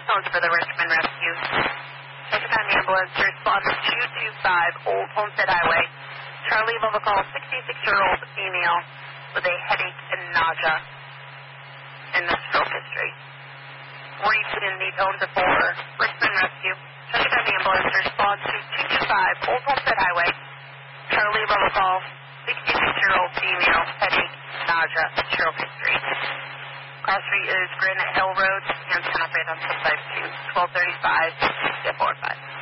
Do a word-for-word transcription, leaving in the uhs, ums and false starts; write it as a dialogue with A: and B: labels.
A: Phones for the Richmond Rescue. Chesapeake ambulance to respond to two two five Old Homestead Highway. Charlie will call sixty-six-year-old female with a headache and nausea in the stroke history. Reach in the phones for Richmond Rescue. Chesapeake ambulance to respond to two two five Old Homestead Highway. Charlie will call sixty-six-year-old female, headache, nausea, stroke history. Cross Street is Granite Hill Road, and can operate on six five two, twelve thirty-five, four five.